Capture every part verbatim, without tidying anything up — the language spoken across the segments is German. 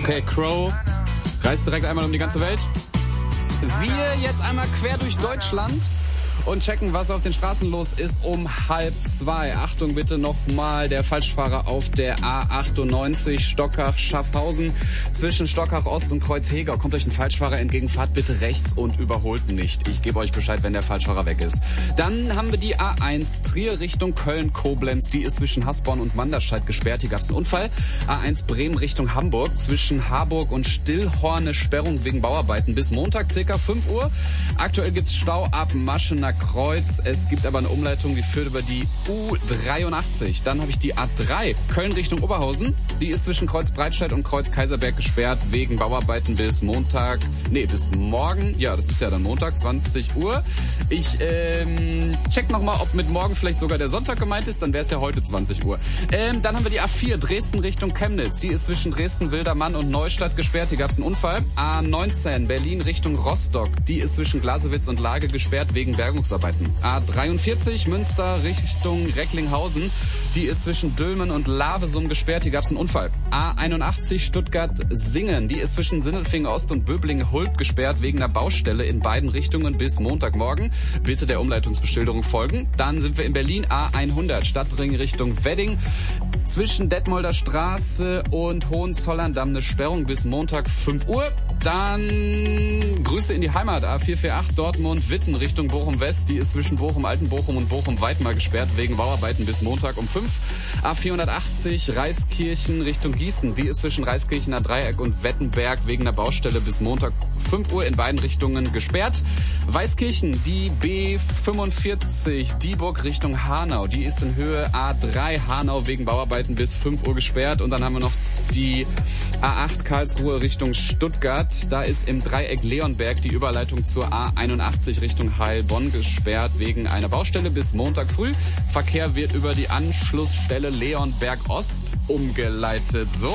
Okay, Crow reist direkt einmal um die ganze Welt. Wir jetzt einmal quer durch Deutschland und checken, was auf den Straßen los ist um halb zwei. Achtung bitte nochmal, der Falschfahrer auf der A achtundneunzig Stockach-Schaffhausen zwischen Stockach Ost und Kreuzhegau. Kommt euch ein Falschfahrer entgegen, fahrt bitte rechts und überholt nicht. Ich gebe euch Bescheid, wenn der Falschfahrer weg ist. Dann haben wir die A eins Trier Richtung Köln-Koblenz. Die ist zwischen Hasborn und Manderscheid gesperrt. Hier gab es einen Unfall. A eins Bremen Richtung Hamburg zwischen Harburg und Stillhorn eine Sperrung wegen Bauarbeiten bis Montag ca. fünf Uhr. Aktuell gibt's Stau ab Maschener Kreuz. Es gibt aber eine Umleitung, die führt über die U dreiundachtzig. Dann habe ich die A drei Köln Richtung Oberhausen. Die ist zwischen Kreuz Breitscheid und Kreuz Kaiserberg gesperrt wegen Bauarbeiten bis Montag, nee, bis morgen. Ja, das ist ja dann Montag, zwanzig Uhr. Ich ähm, check nochmal, ob mit morgen vielleicht sogar der Sonntag gemeint ist. Dann wäre es ja heute zwanzig Uhr. Ähm, dann haben wir die A vier Dresden Richtung Chemnitz. Die ist zwischen Dresden, Wildermann und Neustadt gesperrt. Hier gab es einen Unfall. A neunzehn Berlin Richtung Rostock. Die ist zwischen Glasewitz und Lage gesperrt wegen Bergungsarbeiten. A dreiundvierzig Münster Richtung Recklinghausen. Die ist zwischen Dülmen und Lavesum gesperrt. Hier gab es einen Unfall. A einundachtzig Stuttgart-Singen. Die ist zwischen Sindelfingen Ost und Böblingen-Hulp gesperrt wegen einer Baustelle in beiden Richtungen bis Montagmorgen. Bitte der Umleitungsbeschilderung folgen. Dann sind wir in Berlin. A hundert Stadtring Richtung Wedding. Zwischen Detmolder Straße und Hohenzollern-Damm eine Sperrung bis Montag fünf Uhr. Dann Grüße in die Heimat. A vier vier acht Dortmund-Witten Richtung Bochum-West. Die ist zwischen Bochum-Altenbochum und Bochum-Weidmar gesperrt wegen Bauarbeiten bis Montag um fünf. A vierhundertachtzig Reiskirchen Richtung Gießen. Die ist zwischen Reiskirchener Dreieck und Wettenberg wegen einer Baustelle bis Montag fünf Uhr in beiden Richtungen gesperrt. Weißkirchen, die B fünfundvierzig Dieburg Richtung Hanau. Die ist in Höhe A drei Hanau wegen Bauarbeiten bis fünf Uhr gesperrt. Und dann haben wir noch die A acht Karlsruhe Richtung Stuttgart. Da ist im Dreieck Leonberg die Überleitung zur A einundachtzig Richtung Heilbronn gesperrt wegen einer Baustelle bis Montag früh. Verkehr wird über die Anschlussstelle Leonberg Ost umgeleitet. So.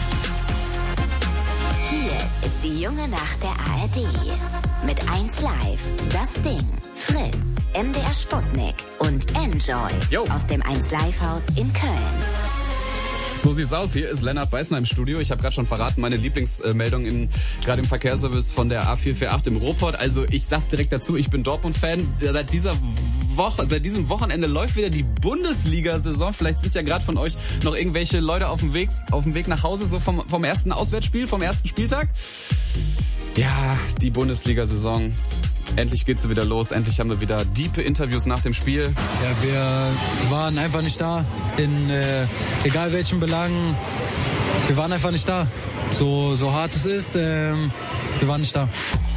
Hier ist die junge Nacht der A R D. Mit eins Live, Das Ding, Fritz, M D R Sputnik und Enjoy Yo. Aus dem eins Live Haus in Köln. So sieht's aus. Hier ist Lennart Beißner im Studio. Ich habe gerade schon verraten, meine Lieblingsmeldung in gerade im Verkehrsservice von der A vier vier acht im Ruhrpott. Also ich sag's direkt dazu, ich bin Dortmund-Fan. Seit dieser Woche, seit diesem Wochenende läuft wieder die Bundesliga-Saison. Vielleicht sind ja gerade von euch noch irgendwelche Leute auf dem Weg, auf dem Weg nach Hause, so vom, vom ersten Auswärtsspiel, vom ersten Spieltag. Ja, die Bundesliga-Saison. Endlich geht's wieder los. Endlich haben wir wieder diepe Interviews nach dem Spiel. Ja, wir waren einfach nicht da. In äh, egal welchen Belangen. Wir waren einfach nicht da. So, so hart es ist, ähm, wir waren nicht da.